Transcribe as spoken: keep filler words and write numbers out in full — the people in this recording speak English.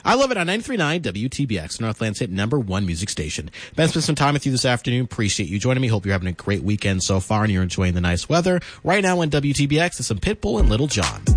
I love it on ninety-three point nine W T B X, Northland's hit number one music station. Ben spent some time with you this afternoon. Appreciate you joining me. Hope you're having a great weekend so far and you're enjoying the nice weather. Right now on W T B X is some Pitbull and Little John.